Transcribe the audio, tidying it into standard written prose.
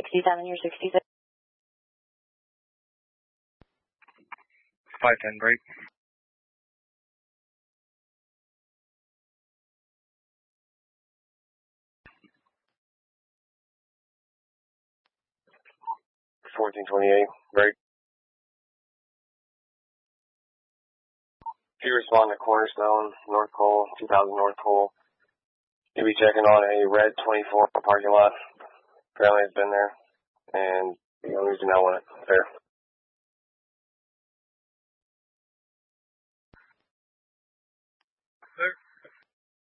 67, you're 66. 510 break. $14.28 break. If you respond to Cornerstone, North Cole, 2000 North Cole, you'll be checking on a red 24 parking lot. Apparently it's been there, and the owners do not want it there.